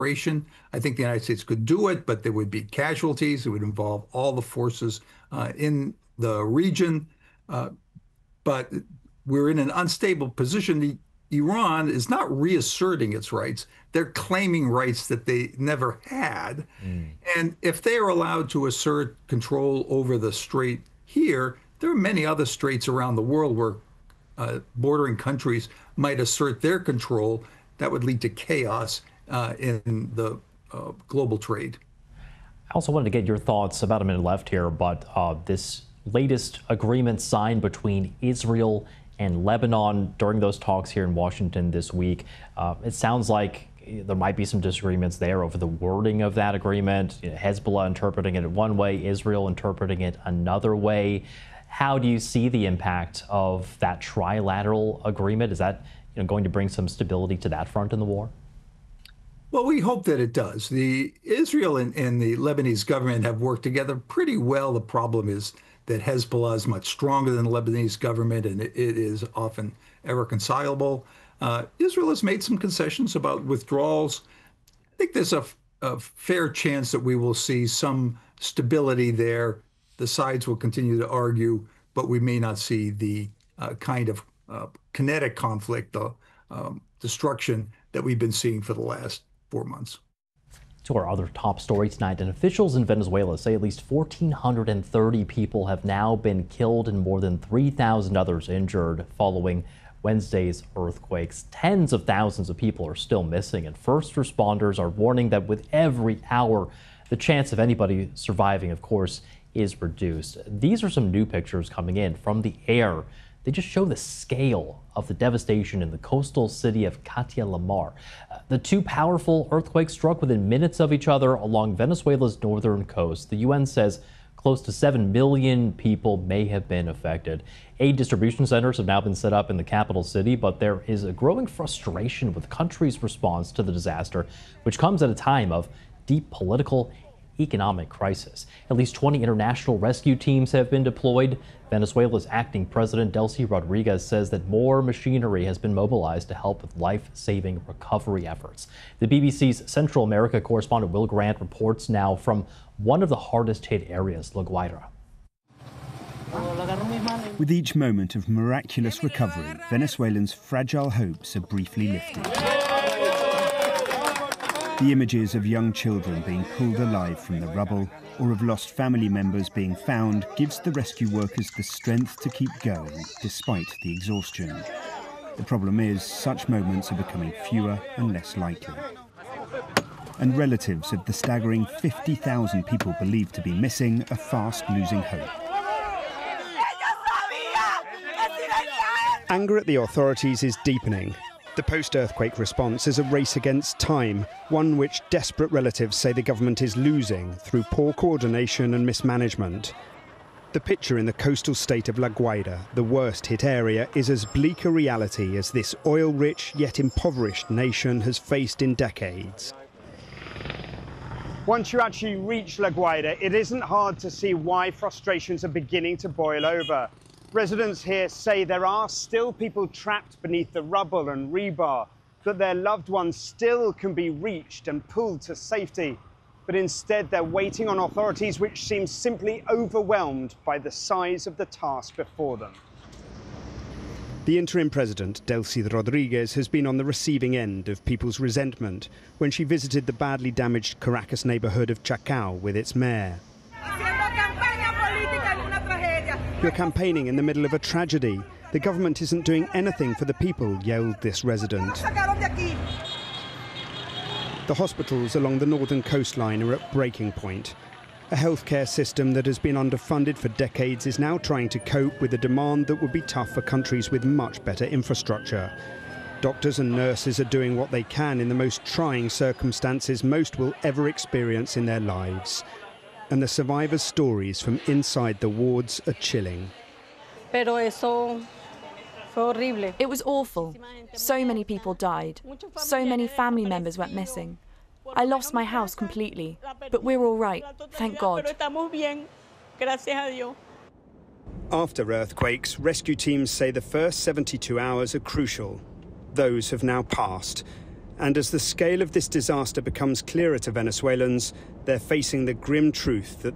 operation. I think the United States could do it, but there would be casualties. It would involve all the forces in the region. But we're in an unstable position. Iran is not reasserting its rights. They're claiming rights that they never had. And if they are allowed to assert control over the strait here, there are many other straits around the world where bordering countries might assert their control. That would lead to chaos in the global trade. I also wanted to get your thoughts, about a minute left here, but this latest agreement signed between Israel and Lebanon during those talks here in Washington this week. It sounds like there might be some disagreements there over the wording of that agreement. Hezbollah interpreting it one way, Israel interpreting it another way. How do you see the impact of that trilateral agreement? Is that going to bring some stability to that front in the war? Well, we hope that it does. The Israel and the Lebanese government have worked together pretty well. The problem is that Hezbollah is much stronger than the Lebanese government, and it is often irreconcilable. Israel has made some concessions about withdrawals. I think there's a fair chance that we will see some stability there. The sides will continue to argue, but we may not see the kind of kinetic conflict, the destruction that we've been seeing for the last 4 months. To our other top story tonight, and officials in Venezuela say at least 1,430 people have now been killed and more than 3,000 others injured following Wednesday's earthquakes. Tens of thousands of people are still missing, and first responders are warning that with every hour, the chance of anybody surviving, of course, is reduced. These are some new pictures coming in from the air. They just show the scale of the devastation in the coastal city of Catia la Mar. The two powerful earthquakes struck within minutes of each other along Venezuela's northern coast. The UN says close to 7 million people may have been affected. Aid distribution centers have now been set up in the capital city, but there is a growing frustration with the country's response to the disaster, which comes at a time of deep political economic crisis. At least 20 international rescue teams have been deployed. Venezuela's acting president, Delcy Rodriguez, says that more machinery has been mobilized to help with life-saving recovery efforts. The BBC's Central America correspondent Will Grant reports now from one of the hardest hit areas, La Guaira. With each moment of miraculous recovery, Venezuelans' fragile hopes are briefly lifted. The images of young children being pulled alive from the rubble or of lost family members being found gives the rescue workers the strength to keep going despite the exhaustion. The problem is, such moments are becoming fewer and less likely. And relatives of the staggering 50,000 people believed to be missing are fast losing hope. Anger at the authorities is deepening. The post-earthquake response is a race against time, one which desperate relatives say the government is losing through poor coordination and mismanagement. The picture in the coastal state of La Guaira, the worst hit area, is as bleak a reality as this oil-rich yet impoverished nation has faced in decades. Once you actually reach La Guaira, it isn't hard to see why frustrations are beginning to boil over. Residents here say there are still people trapped beneath the rubble and rebar, that their loved ones still can be reached and pulled to safety. But instead, they're waiting on authorities which seem simply overwhelmed by the size of the task before them. The interim president, Delcy Rodriguez, has been on the receiving end of people's resentment when she visited the badly damaged Caracas neighborhood of Chacao with its mayor. You're campaigning in the middle of a tragedy. The government isn't doing anything for the people, yelled this resident. The hospitals along the northern coastline are at breaking point. A healthcare system that has been underfunded for decades is now trying to cope with a demand that would be tough for countries with much better infrastructure. Doctors and nurses are doing what they can in the most trying circumstances most will ever experience in their lives. And the survivors' stories from inside the wards are chilling. It was awful. So many people died. So many family members went missing. I lost my house completely, but we're all right, thank God. After earthquakes, rescue teams say the first 72 hours are crucial. Those have now passed, And as the scale of this disaster becomes clearer to Venezuelans, they're facing the grim truth that